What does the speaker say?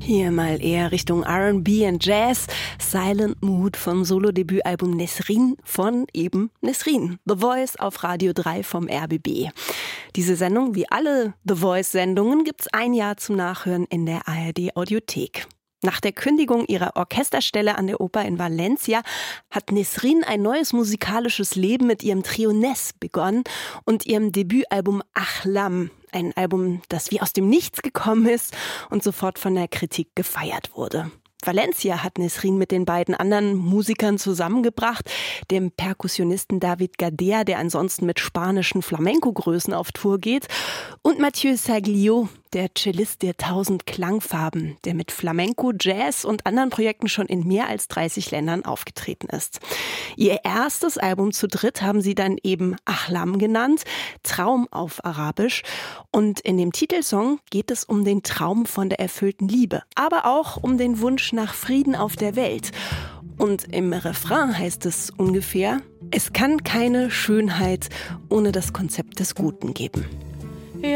Hier mal eher Richtung R&B und Jazz. Silent Mood vom Solo-Debütalbum Nesrin von eben Nesrin. The Voice auf Radio 3 vom RBB. Diese Sendung, wie alle The Voice-Sendungen, gibt's ein Jahr zum Nachhören in der ARD-Audiothek. Nach der Kündigung ihrer Orchesterstelle an der Oper in Valencia hat Nesrin ein neues musikalisches Leben mit ihrem Trio Nes begonnen und ihrem Debütalbum Ahlam. Ein Album, das wie aus dem Nichts gekommen ist und sofort von der Kritik gefeiert wurde. Valencia hat Nesrin mit den beiden anderen Musikern zusammengebracht, dem Perkussionisten David Gadea, der ansonsten mit spanischen Flamenco-Größen auf Tour geht, und Mathieu Saglio, der Cellist der 1000 Klangfarben, der mit Flamenco, Jazz und anderen Projekten schon in mehr als 30 Ländern aufgetreten ist. Ihr erstes Album zu dritt haben sie dann eben Ahlam genannt, Traum auf Arabisch. Und in dem Titelsong geht es um den Traum von der erfüllten Liebe, aber auch um den Wunsch nach Frieden auf der Welt. Und im Refrain heißt es ungefähr: Es kann keine Schönheit ohne das Konzept des Guten geben.